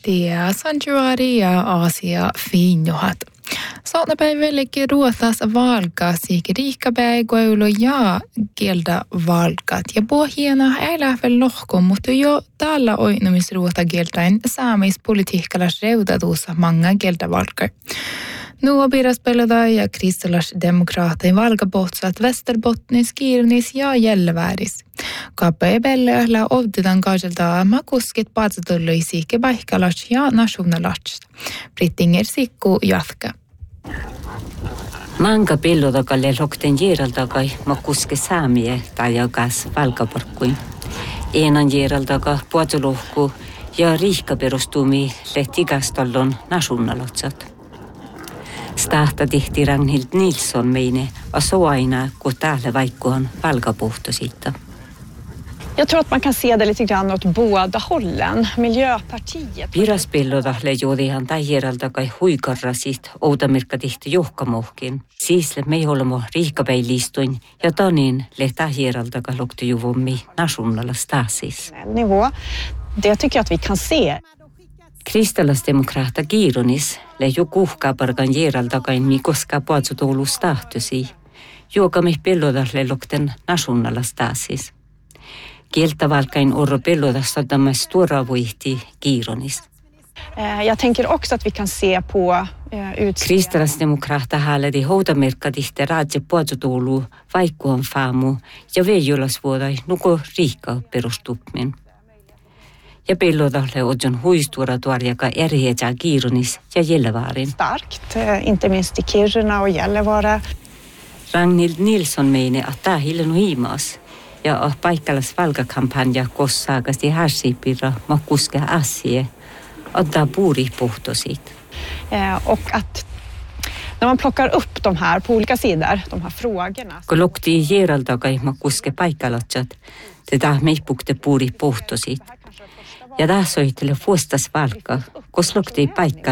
Tia Sanjuari ja Aasia Finjohat. Saatnapäivällekin ruotas valkasi riikkapäi koulu ja kieltä valkat. Ja pohjana ei lähde lohkoon, mutta jo täällä oinumisruota kieltäen saamispolitiikkalas reutatuussa manga kieltä valkar. Nuo piraspelata ja kristillisdemokraatin valkapohtsat Västerbottnis, Kirnis ja Gällivääris. Kappeipelleellä ovtitan kaiselta makuskit paatsatulluisiikke paikkalas ja nationalats. Brittinger sikku jatka. Manga pellodakalle lokten jeraltakai makuske saamie tai jokas valkaporkkuin. Enan jeraltaka puotulohku ja riihkaperustumi lehtikastallon nationalatsat. Stahta tihti Ragnhild Nilsson meine och så aina kun täällä vaikkoon valkapuhtosita. Jag tror att man kan se det lite grann åt båda hållen. Miljöpartiet... Piraspellodahle juodihan tajjeraltakai huikarrasit outamirkka tihti johkamohkin. Siisle me olemme riihkapäilistuin ja tanin le tajjeraltaka lukti juvommi nationalastasis. Nivå. Det tycker jag att vi kan se. Kristillisdemokraatta Kiironis le jo kuhkaaparkan jeraltakain mikoska puatsutoulus tahtosi. Juokamme pellodahle lukten nationalastasis. Kieltävalkain orro pellodasta tämä stora vuihti Kiironis. Jag tänker också att vi kan se på Kristillisdemokraatta haaledi houtamerkkatihte raadse puatsutoulu vaikkuon faamu ja veijolasvuodai nuko riikka perustupmin. Ja pellodahle ojon huistuora tuarjaka erheetsää Kiironis ja Gällivaarin. Starkt, inte minst i Kiruna och Gällivare. Ragnhild Nilsson meine, että tämä hillen hiimaas. Ja paikkallas valkakampanja kossaakasti härsipirra makuska asie, ottaa puuri puhtosit. Och att när man plockar upp de här på olika sidor, de här frågorna. Kun lokti jeraltakai makuske paikkallatsat, te tahmei pukte puuri puhtosit. Ja taas soittele vuostas valka, kos lokti paikka